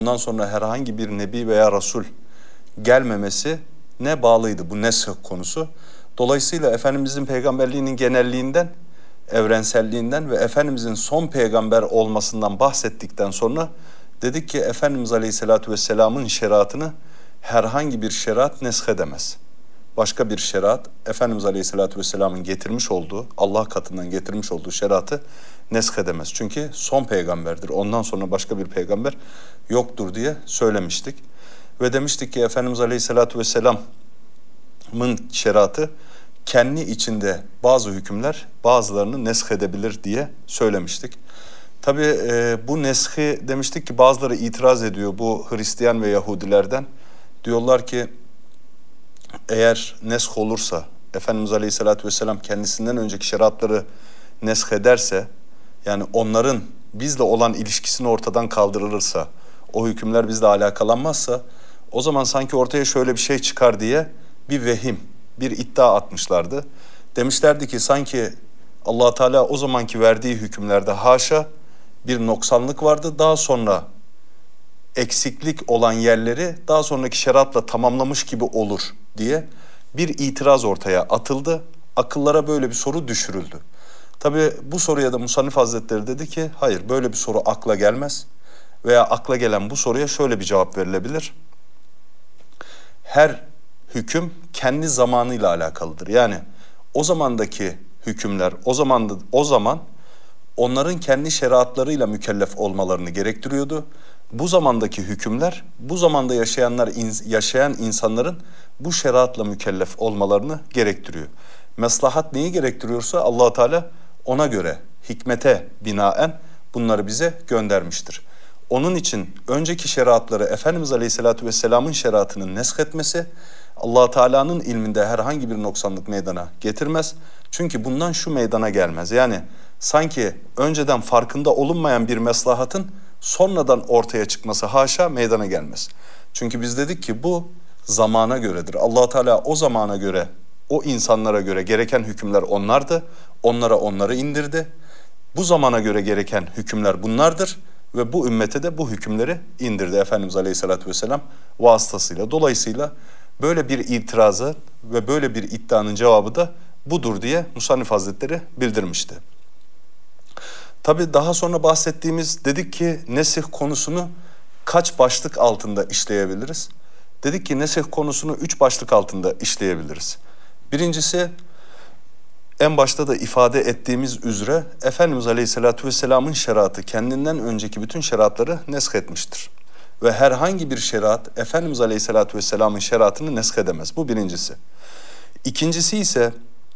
Bundan sonra herhangi bir nebi veya rasul gelmemesi ne bağlıydı bu nesh konusu. Dolayısıyla Efendimizin peygamberliğinin genelliğinden, evrenselliğinden ve Efendimizin son peygamber olmasından bahsettikten sonra dedik ki Efendimiz Aleyhisselatü Vesselam'ın şeriatını herhangi bir şeriat nesk edemez. Başka bir şeriat Efendimiz Aleyhisselatü Vesselam'ın getirmiş olduğu, Allah katından getirmiş olduğu şeriatı nesk edemez. Çünkü son peygamberdir. Ondan sonra başka bir peygamber yoktur diye söylemiştik. Ve demiştik ki Efendimiz Aleyhisselatü Vesselam'ın şeriatı kendi içinde bazı hükümler bazılarını nesk edebilir diye söylemiştik. Tabii bu neshi demiştik ki bazıları itiraz ediyor bu Hristiyan ve Yahudilerden. Diyorlar ki eğer nesk olursa, Efendimiz Aleyhisselatü Vesselam kendisinden önceki şeriatları nesk ederse, yani onların bizle olan ilişkisini ortadan kaldırılırsa, o hükümler bizle alakalanmazsa, o zaman sanki ortaya şöyle bir şey çıkar diye bir vehim, bir iddia atmışlardı. Demişlerdi ki sanki Allah Teala o zamanki verdiği hükümlerde haşa bir noksanlık vardı. Daha sonra eksiklik olan yerleri daha sonraki şeriatla tamamlamış gibi olur diye bir itiraz ortaya atıldı. Akıllara böyle bir soru düşürüldü. Tabii bu soruya da Musannif Hazretleri dedi ki hayır böyle bir soru akla gelmez. Veya akla gelen bu soruya şöyle bir cevap verilebilir. Her hüküm kendi zamanıyla alakalıdır. Yani o zamandaki hükümler o zaman onların kendi şeriatlarıyla mükellef olmalarını gerektiriyordu. Bu zamandaki hükümler, bu zamanda yaşayan insanların bu şeriatla mükellef olmalarını gerektiriyor. Maslahat neyi gerektiriyorsa Allah Teala ona göre hikmete binaen bunları bize göndermiştir. Onun için önceki şeriatları Efendimiz Aleyhisselatü Vesselam'ın şeriatının nesk etmesi Allah Teala'nın ilminde herhangi bir noksanlık meydana getirmez. Çünkü bundan şu meydana gelmez. Yani sanki önceden farkında olunmayan bir maslahatın sonradan ortaya çıkması haşa meydana gelmez. Çünkü biz dedik ki bu zamana göredir. Allah Teala o zamana göre, o insanlara göre gereken hükümler onlardı. Onlara onları indirdi. Bu zamana göre gereken hükümler bunlardır ve bu ümmete de bu hükümleri indirdi Efendimiz Aleyhisselatü Vesselam vasıtasıyla. Dolayısıyla böyle bir itirazı ve böyle bir iddianın cevabı da budur diye Musannif Hazretleri bildirmişti. Tabii daha sonra bahsettiğimiz dedik ki nesih konusunu kaç başlık altında işleyebiliriz? Dedik ki nesih konusunu 3 başlık altında işleyebiliriz. Birincisi en başta da ifade ettiğimiz üzere Efendimiz Aleyhisselatü Vesselam'ın şeriatı kendinden önceki bütün şeriatları nesk etmiştir. Ve herhangi bir şeriat Efendimiz Aleyhisselatü Vesselam'ın şeriatını nesk edemez. Bu birincisi. İkincisi ise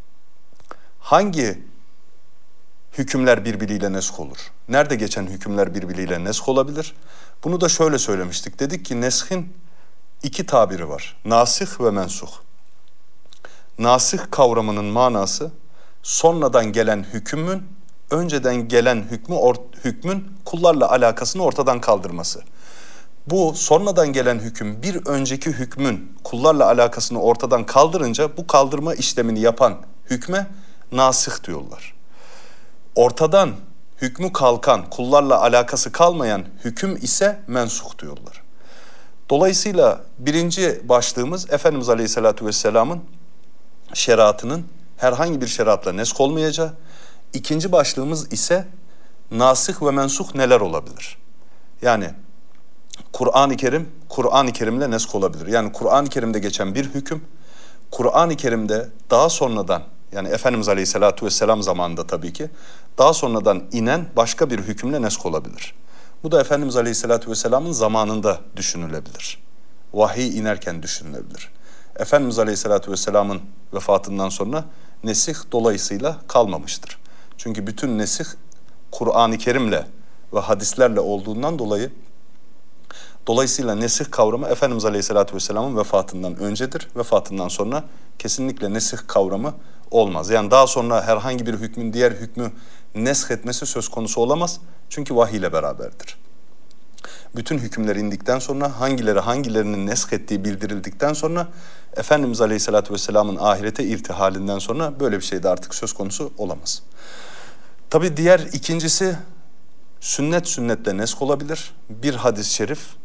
hangi hükümler birbiriyle nesk olur? Nerede geçen hükümler birbiriyle nesk olabilir? Bunu da şöyle söylemiştik. Dedik ki neshin 2 tabiri var. Nasih ve mensuh. Nasih kavramının manası sonradan gelen hükmün önceden gelen hükmün kullarla alakasını ortadan kaldırması. Bu sonradan gelen hüküm bir önceki hükmün kullarla alakasını ortadan kaldırınca bu kaldırma işlemini yapan hükme nasih diyorlar. Ortadan hükmü kalkan, kullarla alakası kalmayan hüküm ise mensuh diyorlar. Dolayısıyla birinci başlığımız Efendimiz Aleyhisselatü Vesselam'ın şeriatının herhangi bir şeriatla nesk olmayacağı. İkinci başlığımız ise nasih ve mensuh neler olabilir? Yani Kur'an-ı Kerim'le nesk olabilir. Yani Kur'an-ı Kerim'de geçen bir hüküm, Kur'an-ı Kerim'de daha sonradan yani Efendimiz Aleyhisselatü Vesselam zamanında tabii ki daha sonradan inen başka bir hükümle nesk olabilir. Bu da Efendimiz Aleyhisselatü Vesselam'ın zamanında düşünülebilir. Vahiy inerken düşünülebilir. Efendimiz Aleyhisselatü Vesselam'ın vefatından sonra nesih dolayısıyla kalmamıştır. Çünkü bütün nesih Kur'an-ı Kerim'le ve hadislerle olduğundan dolayısıyla nesih kavramı Efendimiz Aleyhisselatü Vesselam'ın vefatından öncedir. Vefatından sonra kesinlikle nesih kavramı olmaz. Yani daha sonra herhangi bir hükmün diğer hükmü nesk etmesi söz konusu olamaz. Çünkü vahiy ile beraberdir. Bütün hükümler indikten sonra hangilerinin nesk ettiği bildirildikten sonra Efendimiz Aleyhisselatü Vesselam'ın ahirete irtihalinden sonra böyle bir şey de artık söz konusu olamaz. Tabii diğer ikincisi sünnetle nesk olabilir. Bir hadis-i şerif